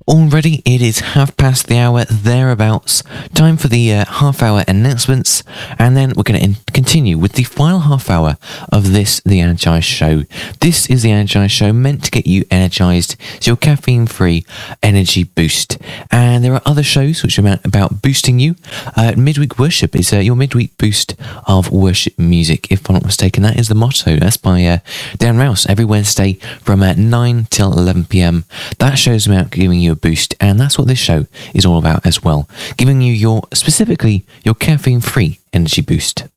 Already it is hour, thereabouts. Time for the half-hour announcements, and then we're going to continue with the final half hour of this, The Energize Show. This is The Energize Show, meant to get you energized. It's your caffeine-free energy boost. And there are other shows which are about boosting you. Midweek Worship is your midweek boost of worship music, if I'm not mistaken. That is the motto. That's by Dan Rouse, every Wednesday from 9 till 11 p.m. That show's about giving you a boost, and that's what this show is all about as well, giving you specifically your caffeine-free energy boost.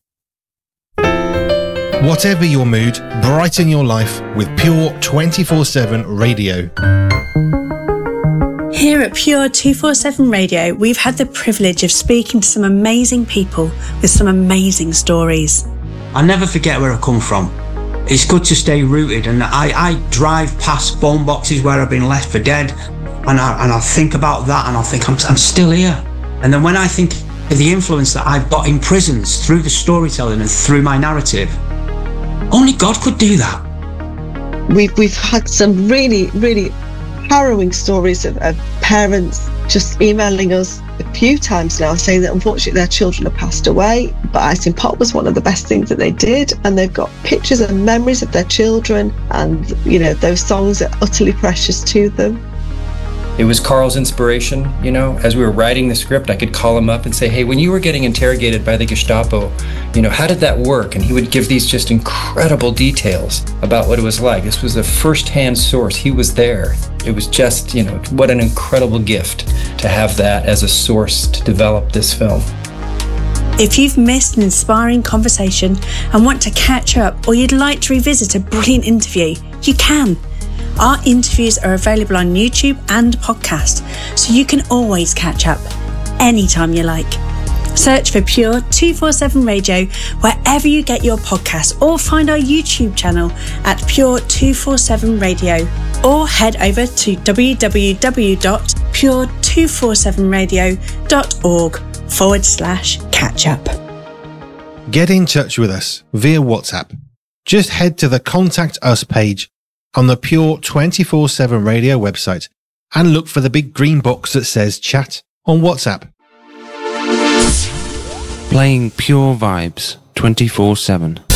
Whatever your mood, brighten your life with Pure 24/7 Radio. Here at Pure 247 Radio, we've had the privilege of speaking to some amazing people with some amazing stories. I never forget where I come from. It's good to stay rooted, and I drive past phone boxes where I've been left for dead, and I think about that, and I think I'm still here. And then when I think of the influence that I've got in prisons through the storytelling and through my narrative, only God could do that. We've had some really, really harrowing stories of parents just emailing us a few times now saying that unfortunately their children have passed away, but Icing Pot was one of the best things that they did, and they've got pictures and memories of their children, and you know, those songs are utterly precious to them. It was Carl's inspiration, you know, as we were writing the script, I could call him up and say, hey, when you were getting interrogated by the Gestapo, you know, how did that work? And he would give these just incredible details about what it was like. This was a first-hand source. He was there. It was just, you know, what an incredible gift to have that as a source to develop this film. If you've missed an inspiring conversation and want to catch up, or you'd like to revisit a brilliant interview, you can. Our interviews are available on YouTube and podcast, so you can always catch up anytime you like. Search for Pure 247 Radio wherever you get your podcasts, or find our YouTube channel at Pure 247 Radio, or head over to www.pure247radio.org/catch up. Get in touch with us via WhatsApp. Just head to the Contact Us page on the Pure 24/7 Radio website and look for the big green box that says Chat on WhatsApp. Playing pure vibes 24/7.